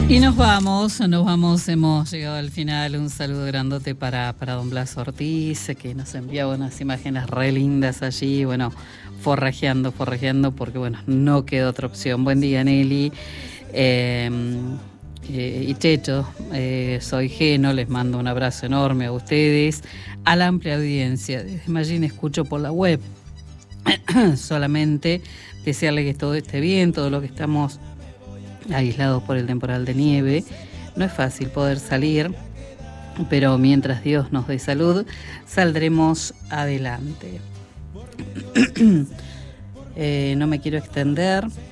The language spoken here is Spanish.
Y nos vamos, hemos llegado al final. Un saludo grandote para don Blas Ortiz, que nos enviaba unas imágenes re lindas allí, bueno, forrajeando, porque bueno, no queda otra opción. Buen día, Nelly. Y Checho, soy Geno, les mando un abrazo enorme a ustedes, a la amplia audiencia. Desde Mallín escucho por la web. Solamente desearle que todo esté bien, todo lo que estamos aislados por el temporal de nieve. No es fácil poder salir, pero mientras Dios nos dé salud, saldremos adelante. No me quiero extender.